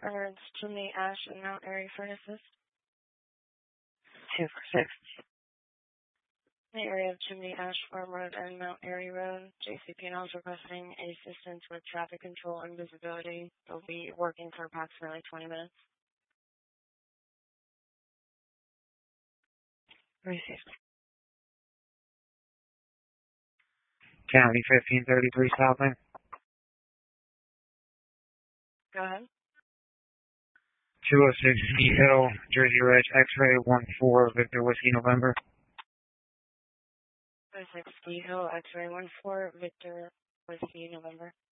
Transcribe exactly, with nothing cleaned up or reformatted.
Earns, Chimney Ash, and Mount Airy Furnaces. two four six. In the area of Chimney Ash Farm Road and Mount Airy Road, J C P and L is requesting assistance with traffic control and visibility. They'll be working for approximately twenty minutes. Received. County fifteen thirty-three Southland. Go ahead. two oh six Ski Hill, Jersey Ridge, X-ray one four, Victor Whiskey November. two oh six Ski Hill, X-ray one four, Victor Whiskey November.